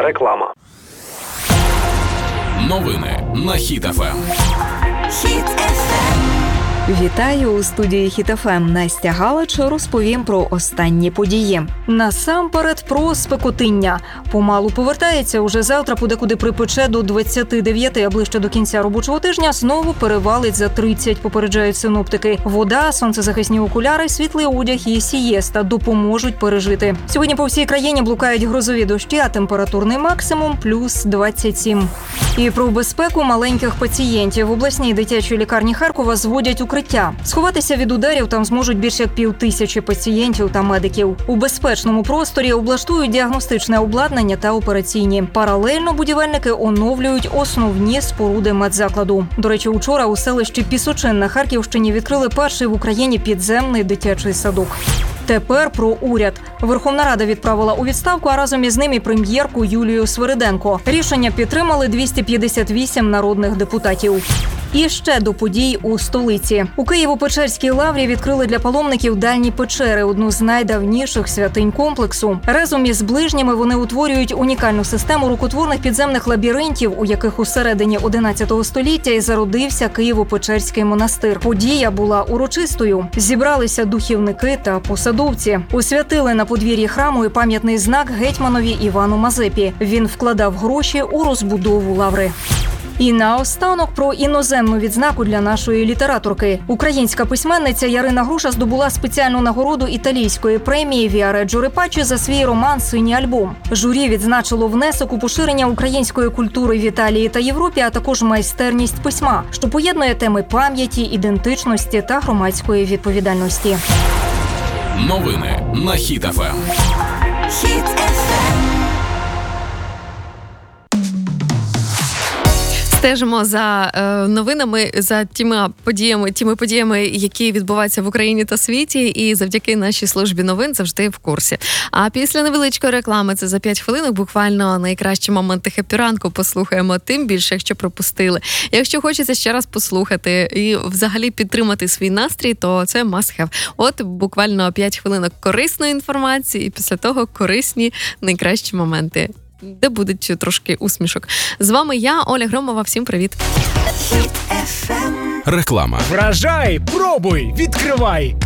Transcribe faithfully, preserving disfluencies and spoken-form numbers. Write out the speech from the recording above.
Реклама. Новини на Хіт еф ем. Хіт еф ем. Вітаю у студії Хіт еф ем. Настя Галич розповім про останні події. Насамперед про спекотиння. Помалу повертається, уже завтра подекуди припече до двадцяти дев'яти, а ближче до кінця робочого тижня знову перевалить за тридцять, попереджають синоптики. Вода, сонцезахисні окуляри, світлий одяг і сієста допоможуть пережити. Сьогодні по всій країні блукають грозові дощі, а температурний максимум – плюс двадцять сім. І про безпеку маленьких пацієнтів. В обласній дитячій лікарні Харкова зводять укриття. Сховатися від ударів там зможуть більше як півтисячі пацієнтів та медиків. У безпечному просторі облаштують діагностичне обладнання та операційні. Паралельно будівельники оновлюють основні споруди медзакладу. До речі, учора у селищі Пісочин на Харківщині відкрили перший в Україні підземний дитячий садок. Тепер про уряд. Верховна Рада відправила у відставку, а разом із ним і прем'єрку Юлію Свириденко. Рішення підтримали двісті п'ятдесят вісім народних депутатів. І ще до подій у столиці. У Києво-Печерській лаврі відкрили для паломників дальні печери, одну з найдавніших святинь комплексу. Разом із ближніми вони утворюють унікальну систему рукотворних підземних лабіринтів, у яких у середині одинадцятого століття і зародився Києво-Печерський монастир. Подія була урочистою. Зібралися духівники та посадовці. Освятили на подвір'ї храму і пам'ятний знак гетьманові Івану Мазепі. Він вкладав гроші у розбудову лаври. І наостанок про іноземну відзнаку для нашої літераторки. Українська письменниця Ярина Груша здобула спеціальну нагороду італійської премії Віареджо Репачі за свій роман «Синій альбом». Журі відзначило внесок у поширення української культури в Італії та Європі, а також майстерність письма, що поєднує теми пам'яті, ідентичності та громадської відповідальності. Новини на Хіт еф ем. Хіт еф ем. Стежимо за е, новинами, за тими подіями, тими подіями, які відбуваються в Україні та світі, і завдяки нашій службі новин завжди в курсі. А після невеличкої реклами, це за п'ять хвилинок, буквально найкращі моменти хеппі-ранку послухаємо, тим більше, якщо пропустили. Якщо хочеться ще раз послухати і взагалі підтримати свій настрій, то це must have. От буквально п'ять хвилинок корисної інформації, і після того корисні найкращі моменти, де будуть трошки усмішок. З вами я, Оля Громова. Всім привіт. Хіт еф ем. Реклама. Вражай, пробуй, відкривай.